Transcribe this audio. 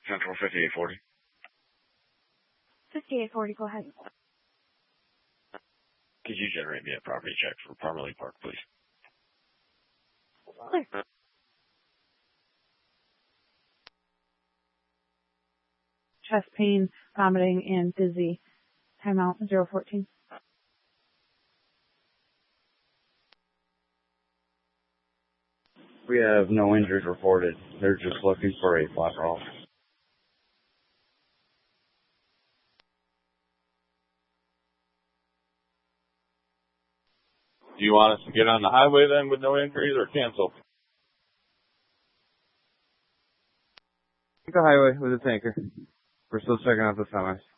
Central 5840. 5840, go ahead. Could you generate me a property check for Parmalee Park, please? Clear. Chest pain, vomiting, and dizzy. Timeout 014. We have no injuries reported. They're just looking for a flat roll. Do you want us to get on the highway then with no injuries or cancel? The highway with a tanker. We're still checking out the semis.